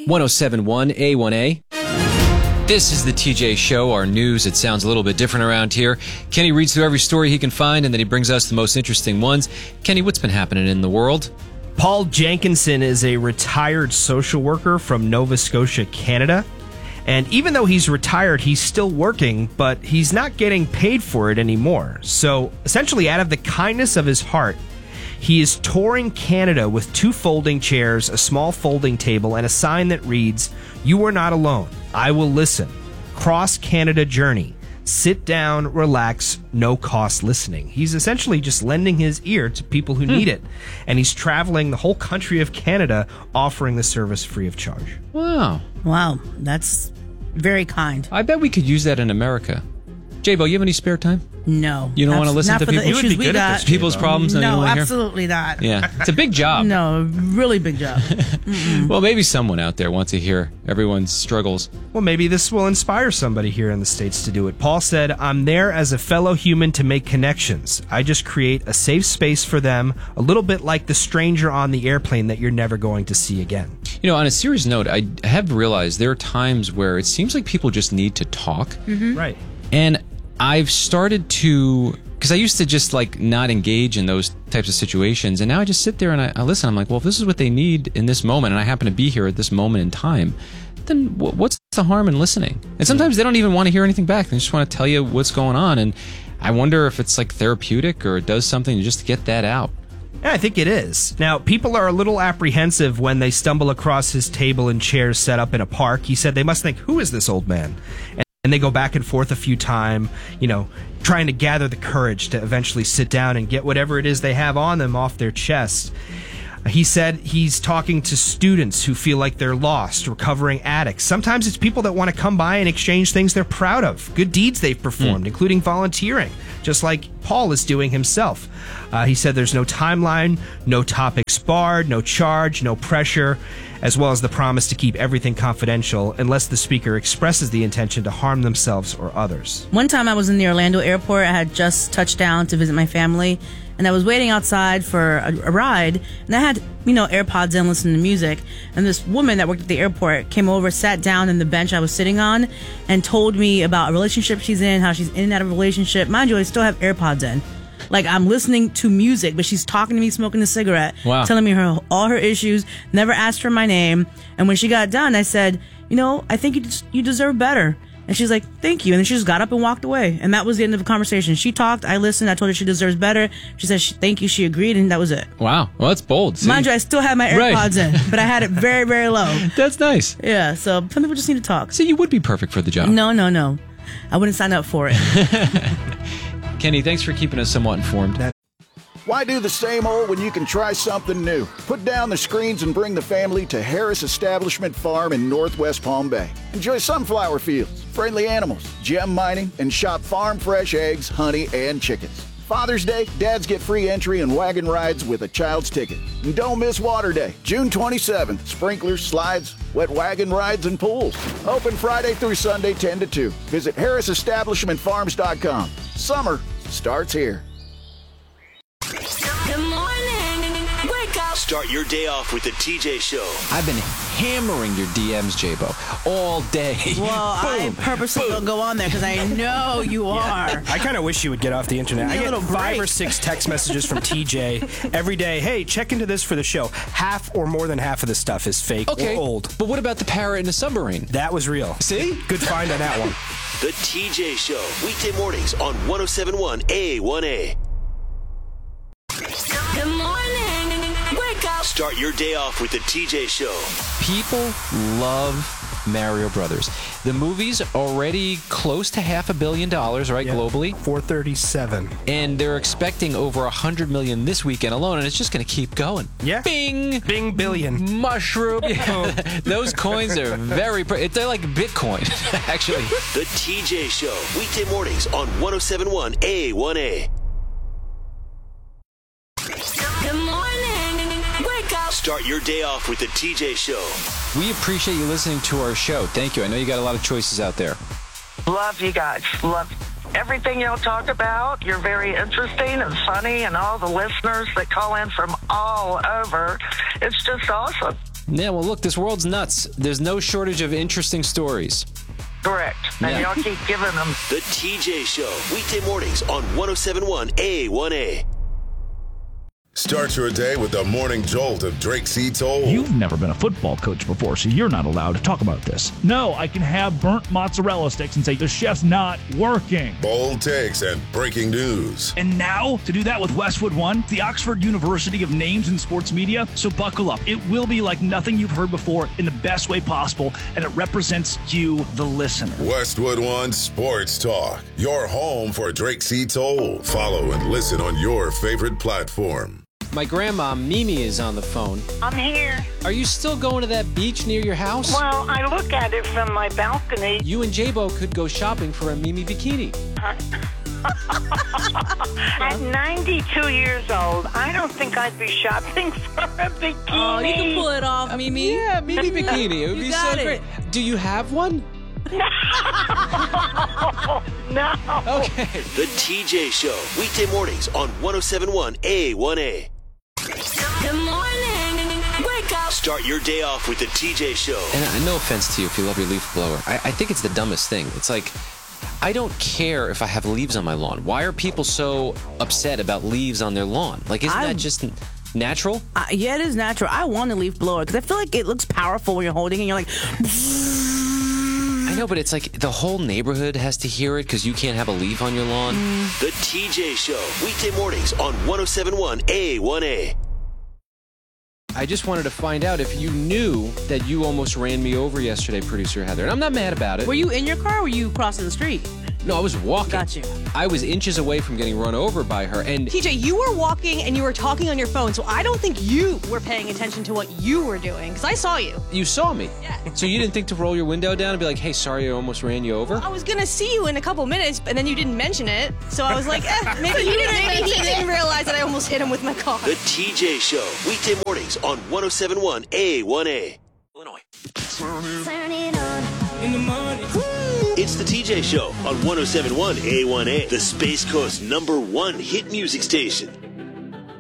1071 A1A. This is the TJ Show, our news. It sounds a little bit different around here. Kenny reads through every story he can find, and then he brings us the most interesting ones. Kenny, what's been happening in the world? Paul Jenkinson is a retired social worker from Nova Scotia, Canada. And even though he's retired, he's still working, but he's not getting paid for it anymore. So essentially, out of the kindness of his heart, he is touring Canada with 2 folding chairs, a small folding table, and a sign that reads, "You are not alone. I will listen. Cross Canada journey. Sit down, relax, no cost listening." He's essentially just lending his ear to people who need it. And he's traveling the whole country of Canada offering the service free of charge. Wow. Wow, that's very kind. I bet we could use that in America. J-Bo, you have any spare time? No. You don't want to listen not to for people? the issues we got. People's problems? You No, don't wanna hear? absolutely not. Yeah, it's a big job. No, really big job. Well, maybe someone out there wants to hear everyone's struggles. Well, maybe this will inspire somebody here in the States to do it. Paul said, "I'm there as a fellow human to make connections. I just create a safe space for them, a little bit like the stranger on the airplane that you're never going to see again." You know, on a serious note, I have realized there are times where it seems like people just need to talk. Right. And I've started to, because I used to just like not engage in those types of situations, and now I just sit there and I listen. I'm like, well, if this is what they need in this moment, and I happen to be here at this moment in time, then what's the harm in listening? And sometimes they don't even want to hear anything back. They just want to tell you what's going on, and I wonder if it's like therapeutic or it does something just to get that out. Yeah, I think it is. Now, people are a little apprehensive when they stumble across his table and chairs set up in a park. He said they must think, who is this old man? And they go back and forth a few times, trying to gather the courage to eventually sit down and get whatever it is they have on them off their chest. He said he's talking to students who feel like they're lost, recovering addicts. Sometimes it's people that want to come by and exchange things they're proud of, good deeds they've performed, including volunteering, just like Paul is doing himself. He said there's no timeline, no topics barred, no charge, no pressure, as well as the promise to keep everything confidential unless the speaker expresses the intention to harm themselves or others. One time I was in the Orlando airport. I had just touched down to visit my family, and I was waiting outside for a ride, and I had, AirPods in, listening to music, and this woman that worked at the airport came over, sat down on the bench I was sitting on, and told me about a relationship she's in, how she's in and out of a relationship. Mind you, I still have AirPods in. Like, I'm listening to music, but she's talking to me, smoking a cigarette, telling me all her issues, never asked her my name. And when she got done, I said, I think you deserve better. And she's like, thank you. And then she just got up and walked away. And that was the end of the conversation. She talked, I listened, I told her she deserves better. She said, thank you, she agreed, and that was it. Wow. Well, that's bold. See? Mind you, I still have my AirPods in, but I had it very, very low. That's nice. Yeah, so some people just need to talk. So you would be perfect for the job. No. I wouldn't sign up for it. Kenny, thanks for keeping us somewhat informed. Why do the same old when you can try something new? Put down the screens and bring the family to Harris Establishment Farm in Northwest Palm Bay. Enjoy sunflower fields, friendly animals, gem mining, and shop farm fresh eggs, honey, and chickens. Father's Day, dads get free entry and wagon rides with a child's ticket. And don't miss Water Day, June 27th. Sprinklers, slides, wet wagon rides, and pools. Open Friday through Sunday, 10 to 2. Visit HarrisEstablishmentFarms.com. Summer starts here. Good morning. Wake up. Start your day off with the TJ Show. I've been hammering your DMs, J-Bo, all day. Well, I purposely don't go on there because I know you are. I kind of wish you would get off the internet. I get 5 or 6 text messages from TJ every day. Hey, check into this for the show. Half or more than half of the stuff is fake or old. But what about the parrot in the submarine? That was real. See? Good find on that one. The TJ Show, weekday mornings on 1071 A1A. Good morning. Wake up. Start your day off with the TJ Show. People love Mario Brothers. The movie's already close to $500 million, right, globally? 437. And they're expecting over 100 million this weekend alone, and it's just going to keep going. Yeah. Bing! Bing billion. Mushroom. Those coins are they're like Bitcoin, actually. The TJ Show, weekday mornings on 1071 A1A. Good morning. Wake up. Start your day off with the TJ Show. We appreciate you listening to our show. Thank you. I know you got a lot of choices out there. Love you guys. Love everything y'all talk about. You're very interesting and funny, and all the listeners that call in from all over. It's just awesome. Yeah, well, look, this world's nuts. There's no shortage of interesting stories. Correct. And y'all keep giving them. The TJ Show, weekday mornings on 107.1 A1A. Start your day with the morning jolt of Drake C. Toll. You've never been a football coach before, so you're not allowed to talk about this. No, I can have burnt mozzarella sticks and say the chef's not working. Bold takes and breaking news. And now, to do that with Westwood One, the Oxford University of names in sports media, so buckle up. It will be like nothing you've heard before in the best way possible, and it represents you, the listener. Westwood One Sports Talk, your home for Drake C. Toll. Follow and listen on your favorite platform. My grandma, Mimi, is on the phone. I'm here. Are you still going to that beach near your house? Well, I look at it from my balcony. You and J-Bo could go shopping for a Mimi bikini. At 92 years old, I don't think I'd be shopping for a bikini. Oh, you can pull it off, Mimi. Yeah, Mimi bikini. It would be so got it. great. Do you have one? No. Okay. The TJ Show, weekday mornings on 107.1 A1A. Good morning. Wake up. Start your day off with the TJ Show. And no offense to you if you love your leaf blower. I think it's the dumbest thing. It's like, I don't care if I have leaves on my lawn. Why are people so upset about leaves on their lawn? Like, isn't that just natural? Yeah, it is natural. I want a leaf blower because I feel like it looks powerful when you're holding it and you're like... I know, but it's like the whole neighborhood has to hear it because you can't have a leaf on your lawn. The TJ Show, weekday mornings on 107.1 A1A. I just wanted to find out if you knew that you almost ran me over yesterday, producer Heather. And I'm not mad about it. Were you in your car or were you crossing the street? No, I was walking. Got you. I was inches away from getting run over by her. And TJ, you were walking and you were talking on your phone, so I don't think you were paying attention to what you were doing, because I saw you. you saw me. Yeah. So you didn't think to roll your window down and be like, hey, sorry, I almost ran you over? I was going to see you in a couple minutes, and then you didn't mention it, so I was like, maybe he didn't realize that I almost hit him with my car. The TJ Show, weekday mornings on 107.1 A1A. Illinois. Turn it on. In the morning. It's the TJ Show on 107.1 A1A, the Space Coast #1 hit music station.